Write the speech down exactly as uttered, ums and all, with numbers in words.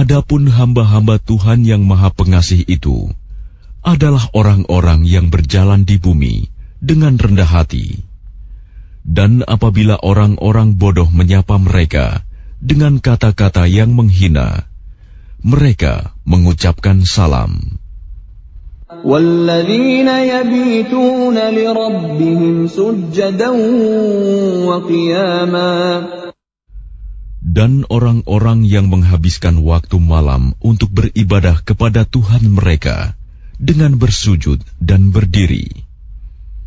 Adapun hamba-hamba Tuhan yang Maha Pengasih itu adalah orang-orang yang berjalan di bumi dengan rendah hati. Dan apabila orang-orang bodoh menyapa mereka dengan kata-kata yang menghina, mereka mengucapkan salam. وَالَّذِينَ يَبِيتُونَ لِرَبِّهِمْ سُجَّدًا وَقِيَامًا. Dan orang-orang yang menghabiskan waktu malam untuk beribadah kepada Tuhan mereka dengan bersujud dan berdiri.